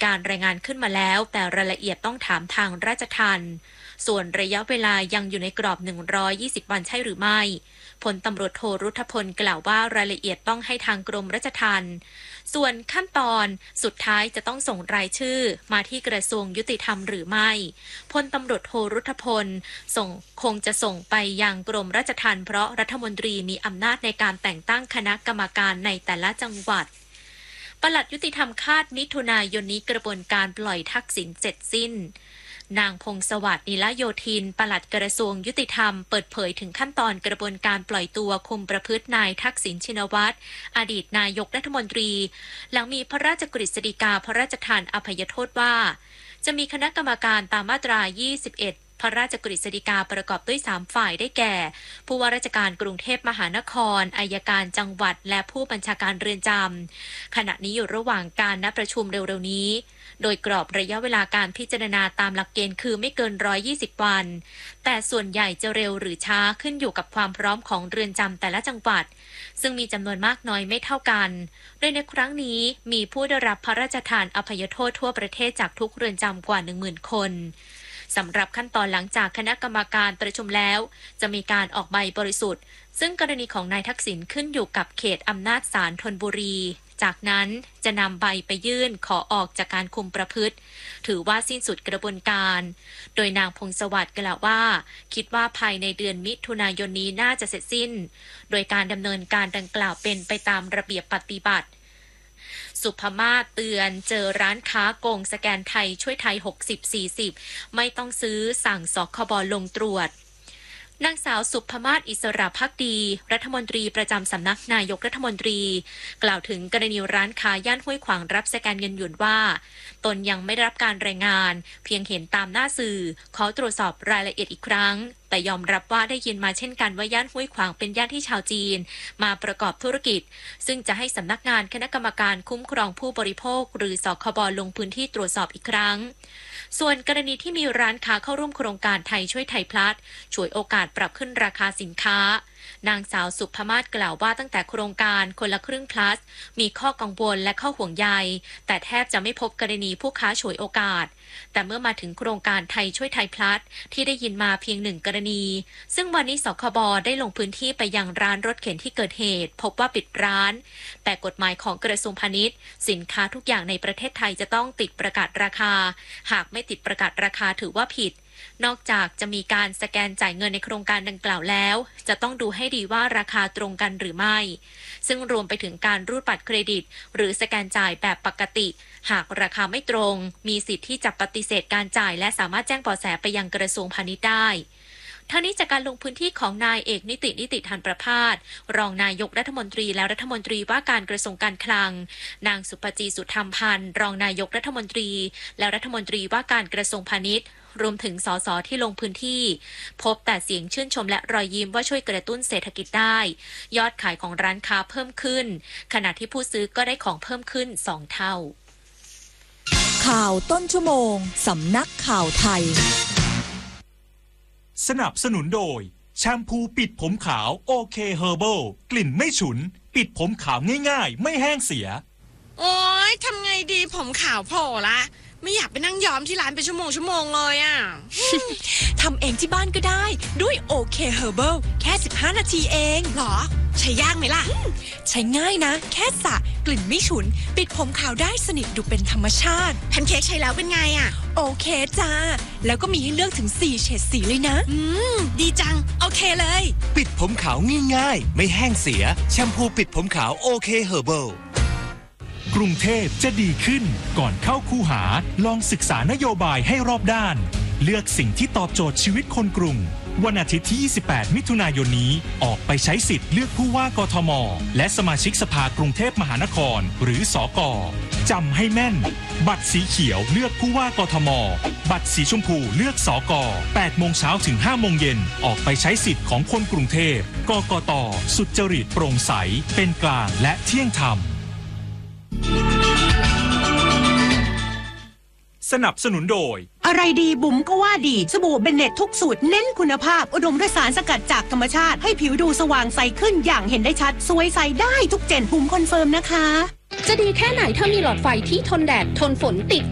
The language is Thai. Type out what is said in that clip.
การรายงานขึ้นมาแล้วแต่รายละเอียดต้องถามทางราชทัณฑ์ส่วนระยะเวลายังอยู่ในกรอบ120วันใช่หรือไม่พลตำรวจโทรุทธพลกล่าวว่ารายละเอียดต้องให้ทางกรมราชทัณฑ์ส่วนขั้นตอนสุดท้ายจะต้องส่งรายชื่อมาที่กระทรวงยุติธรรมหรือไม่พลตำรวจโทรุทธพลคงจะส่งไปยังกรมราชทัณฑ์เพราะรัฐมนตรีมีอำนาจในการแต่งตั้งคณะกรรมการในแต่ละจังหวัดปลัดยุติธรรมคาดมิถุนายนนี้กระบวนการปล่อยทักษิณเสร็จสิ้นนางพงศวัสดิ์ นิลโยธินปลัดกระทรวงยุติธรรมเปิดเผยถึงขั้นตอนกระบวนการปล่อยตัวคุมประพฤตินายทักษิณชินวัตรอดีตนายกรัฐมนตรีหลังมีพระราชกฤษฎีกาพระราชทานอภัยโทษว่าจะมีคณะกรรมการตามมาตรา 21พระราชกฤษฎีกาประกอบด้วย3ฝ่ายได้แก่ผู้ว่าราชการกรุงเทพมหานครอัยการจังหวัดและผู้บัญชาการเรือนจำขณะนี้อยู่ระหว่างการนัดประชุมเร็วๆนี้โดยกรอบระยะเวลาการพิจารณาตามหลักเกณฑ์คือไม่เกิน120วันแต่ส่วนใหญ่จะเร็วหรือช้าขึ้นอยู่กับความพร้อมของเรือนจำแต่ละจังหวัดซึ่งมีจำนวนมากน้อยไม่เท่ากันโดยในครั้งนี้มีผู้ได้รับพระราชทานอภัยโทษทั่วประเทศจากทุกเรือนจำกว่า 10,000 คนสำหรับขั้นตอนหลังจากคณะกรรมการประชุมแล้วจะมีการออกใบบริสุทธิ์ซึ่งกรณีของนายทักษิณขึ้นอยู่กับเขตอำนาจศาลธนบุรีจากนั้นจะนำใบไปยื่นขอออกจากการคุมประพฤติถือว่าสิ้นสุดกระบวนการโดยนางพงศวัสดิ์กล่าวว่าคิดว่าภายในเดือนมิถุนายนนี้น่าจะเสร็จสิ้นโดยการดำเนินการดังกล่าวเป็นไปตามระเบียบปฏิบัติสุภมาศเตือนเจอร้านค้าโกงสแกนไทยช่วยไทย 60-40 ไม่ต้องซื้อสั่งสคบ.ลงตรวจนางสาวสุภมาศอิสระภักดีรัฐมนตรีประจำสำนักนายกรัฐมนตรีกล่าวถึงกรณีร้านค้าย่านห้วยขวางรับสแกนเงินหยวนว่าตนยังไม่ได้รับการรายงานเพียงเห็นตามหน้าสื่อขอตรวจสอบรายละเอียดอีกครั้งแต่ยอมรับว่าได้ยินมาเช่นกันว่าย่านห้วยขวางเป็นย่านที่ชาวจีนมาประกอบธุรกิจซึ่งจะให้สำนักงานคณะกรรมการคุ้มครองผู้บริโภคหรือสคบ.ลงพื้นที่ตรวจสอบอีกครั้งส่วนกรณีที่มีร้านค้าเข้าร่วมโครงการไทยช่วยไทยพลัสฉวยโอกาสปรับขึ้นราคาสินค้านางสาวสุภมาศกล่าวว่าตั้งแต่โครงการคนละครึ่งพลัสมีข้อกังวลและข้อห่วงใยแต่แทบจะไม่พบกรณีผู้ค้าฉวยโอกาสแต่เมื่อมาถึงโครงการไทยช่วยไทยพลัสที่ได้ยินมาเพียง1 กรณีซึ่งวันนี้สคบ.ได้ลงพื้นที่ไปยังร้านรถเข็นที่เกิดเหตุพบว่าปิดร้านแต่กฎหมายของกระทรวงพาณิชย์สินค้าทุกอย่างในประเทศไทยจะต้องติดประกาศราคาหากไม่ติดประกาศราคาถือว่าผิดนอกจากจะมีการสแกนจ่ายเงินในโครงการดังกล่าวแล้วจะต้องดูให้ดีว่าราคาตรงกันหรือไม่ซึ่งรวมไปถึงการรูดบัตรเครดิตหรือสแกนจ่ายแบบปกติหากราคาไม่ตรงมีสิทธิ์ที่จะปฏิเสธการจ่ายและสามารถแจ้งเบาะแสไปยังกระทรวงพาณิชย์ได้ทั้งนี้จากการลงพื้นที่ของนายเอกนิติธันประภาสรองนายกรัฐมนตรีและรัฐมนตรีว่าการกระทรวงการคลังนางสุภจีสุธรรมพันธ์รองนายกรัฐมนตรีและรัฐมนตรีว่าการกระทรวงพาณิชย์รวมถึงสสที่ลงพื้นที่พบแต่เสียงชื่นชมและรอยยิ้มว่าช่วยกระตุ้นเศรษฐกิจได้ยอดขายของร้านค้าเพิ่มขึ้นขณะที่ผู้ซื้อก็ได้ของเพิ่มขึ้น2 เท่าข่าวต้นชั่วโมงสำนักข่าวไทยสนับสนุนโดยแชมพูปิดผมขาวโอเคเฮอร์เบิลกลิ่นไม่ฉุนปิดผมขาวง่ายๆไม่แห้งเสียโอ๊ยทำไงดีผมขาวโผล่ละไม่อยากไปนั่งย้อมที่ร้านเป็นชั่วโมงเลยอ่ะทำเองที่บ้านก็ได้ด้วยโอเคเฮอร์เบิลแค่15 นาทีเองหรอใช้ยากไหมล่ะใช้ง่ายนะแค่สระกลิ่นไม่ฉุนปิดผมขาวได้สนิทดูเป็นธรรมชาติแพนเค้กใช้แล้วเป็นไงอ่ะโอเคจ้าแล้วก็มีให้เลือกถึง4 เฉดสีเลยนะดีจังโอเคเลยปิดผมขาวง่ายๆไม่แห้งเสียแชมพูปิดผมขาวโอเคเฮอร์เบิลกรุงเทพจะดีขึ้นก่อนเข้าคูหาลองศึกษานโยบายให้รอบด้านเลือกสิ่งที่ตอบโจทย์ชีวิตคนกรุงวันอาทิตย์ที่28มิถุนายนนี้ออกไปใช้สิทธิ์เลือกผู้ว่ากทมและสมาชิกสภากรุงเทพมหานครหรือสก.จำให้แม่นบัตรสีเขียวเลือกผู้ว่ากทมบัตรสีชมพูเลือกสก. 8 โมงเช้าถึง 5 โมงเย็นออกไปใช้สิทธิ์ของคนกรุงเทพกกต.สุจริตโปร่งใสเป็นกลางและเที่ยงธรรมสนับสนุนโดยอะไรดีบุ๋มก็ว่าดีสบู่เบนเน็ตทุกสูตรเน้นคุณภาพอุดมด้วยสารสกัดจากธรรมชาติให้ผิวดูสว่างใสขึ้นอย่างเห็นได้ชัดสวยใสได้ทุกเจนบุ๋มคอนเฟิร์มนะคะจะดีแค่ไหนถ้ามีหลอดไฟที่ทนแดดทนฝนติด